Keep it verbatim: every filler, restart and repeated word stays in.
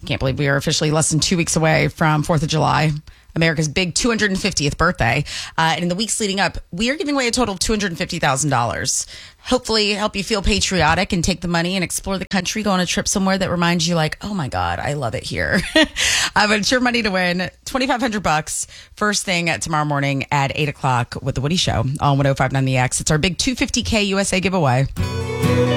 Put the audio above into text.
Can't believe we are officially less than two weeks away from fourth of July, America's big two hundred fiftieth birthday. Uh, and in the weeks leading up, we are giving away a total of two hundred fifty thousand dollars. Hopefully help you feel patriotic and take the money and explore the country, go on a trip somewhere that reminds you like, oh my God, I love it here. I would ensure money to win twenty-five hundred bucks first thing tomorrow morning at eight o'clock with The Woody Show on one oh five point nine The X. It's our big two hundred fifty K U S A giveaway.